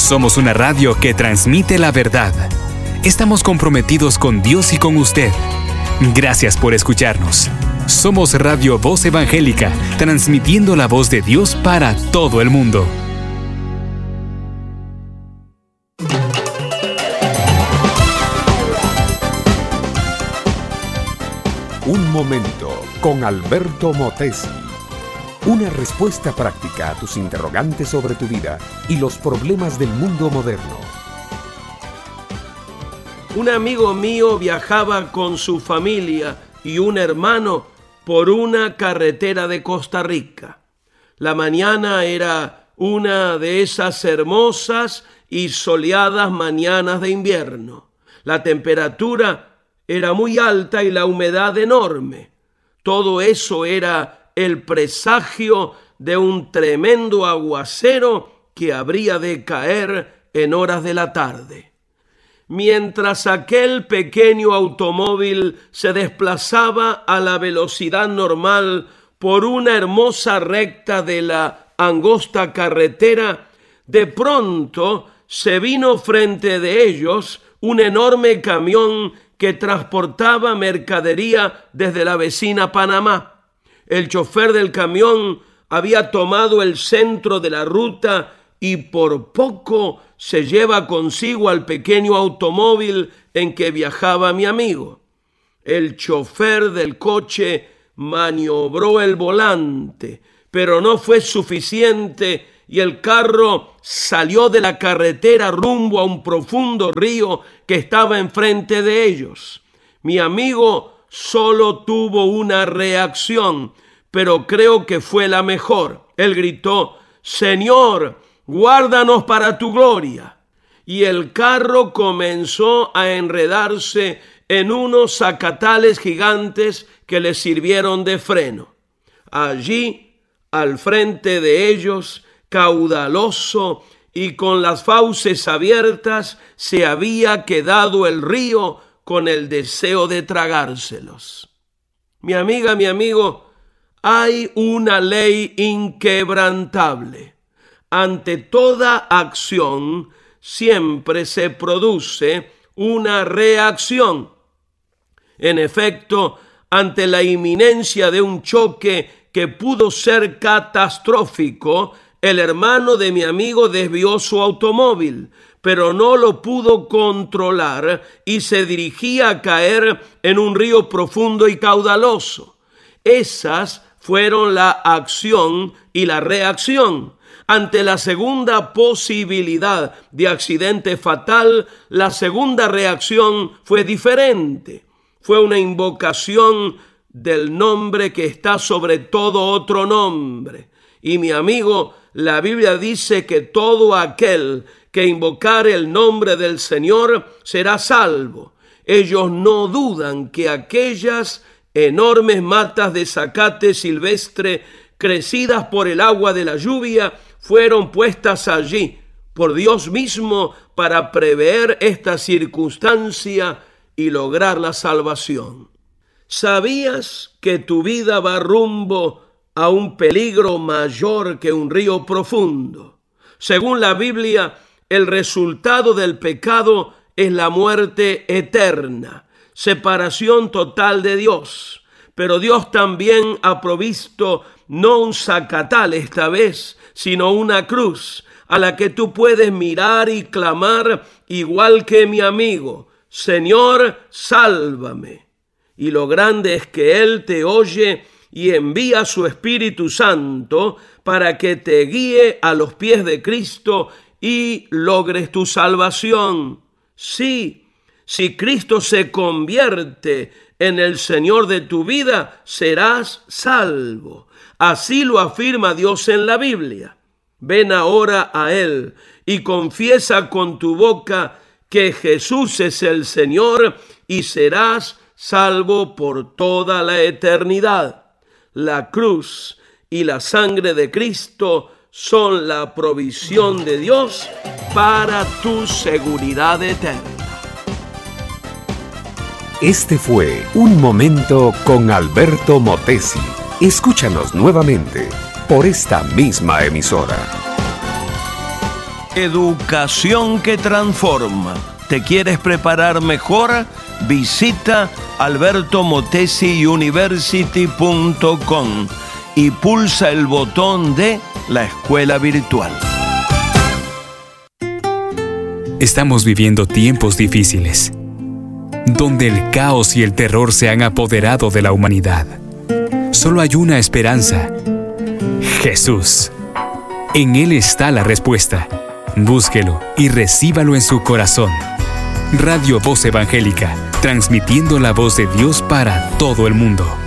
Somos una radio que transmite la verdad. Estamos comprometidos con Dios y con usted. Gracias por escucharnos. Somos Radio Voz Evangélica, transmitiendo la voz de Dios para todo el mundo. Un momento con Alberto Motesi. Una respuesta práctica a tus interrogantes sobre tu vida y los problemas del mundo moderno. Un amigo mío viajaba con su familia y un hermano por una carretera de Costa Rica. La mañana era una de esas hermosas y soleadas mañanas de invierno. La temperatura era muy alta y la humedad enorme. Todo eso era el presagio de un tremendo aguacero que habría de caer en horas de la tarde. Mientras aquel pequeño automóvil se desplazaba a la velocidad normal por una hermosa recta de la angosta carretera, de pronto se vino frente de ellos un enorme camión que transportaba mercadería desde la vecina Panamá. El chofer del camión había tomado el centro de la ruta y por poco se lleva consigo al pequeño automóvil en que viajaba mi amigo. El chofer del coche maniobró el volante, pero no fue suficiente y el carro salió de la carretera rumbo a un profundo río que estaba enfrente de ellos. Mi amigo solo tuvo una reacción, pero creo que fue la mejor. Él gritó: «Señor, guárdanos para tu gloria». Y el carro comenzó a enredarse en unos zacatales gigantes que le sirvieron de freno. Allí, al frente de ellos, caudaloso y con las fauces abiertas, se había quedado el río con el deseo de tragárselos. Mi amiga, mi amigo, hay una ley inquebrantable. Ante toda acción siempre se produce una reacción. En efecto, ante la inminencia de un choque que pudo ser catastrófico, el hermano de mi amigo desvió su automóvil, pero no lo pudo controlar y se dirigía a caer en un río profundo y caudaloso. Esas fueron la acción y la reacción. Ante la segunda posibilidad de accidente fatal, la segunda reacción fue diferente. Fue una invocación del nombre que está sobre todo otro nombre. Y mi amigo, la Biblia dice que todo aquel que invocare el nombre del Señor será salvo. Ellos no dudan que aquellas enormes matas de zacate silvestre crecidas por el agua de la lluvia fueron puestas allí por Dios mismo para prever esta circunstancia y lograr la salvación. ¿Sabías que tu vida va rumbo a un peligro mayor que un río profundo? Según la Biblia, el resultado del pecado es la muerte eterna, separación total de Dios. Pero Dios también ha provisto no un zacatal esta vez, sino una cruz a la que tú puedes mirar y clamar igual que mi amigo: Señor, sálvame. Y lo grande es que Él te oye y envía su Espíritu Santo para que te guíe a los pies de Cristo y logres tu salvación. Sí, si Cristo se convierte en el Señor de tu vida, serás salvo. Así lo afirma Dios en la Biblia. Ven ahora a Él y confiesa con tu boca que Jesús es el Señor y serás salvo por toda la eternidad. La cruz y la sangre de Cristo son la provisión de Dios para tu seguridad eterna. Este fue Un Momento con Alberto Motesi. Escúchanos nuevamente por esta misma emisora. Educación que transforma. ¿Te quieres preparar mejor? Visita albertomotesiuniversity.com y pulsa el botón de la escuela virtual. Estamos viviendo tiempos difíciles, donde el caos y el terror se han apoderado de la humanidad. Solo hay una esperanza: Jesús. En Él está la respuesta. Búsquelo y recíbalo en su corazón. Radio Voz Evangélica, transmitiendo la voz de Dios para todo el mundo.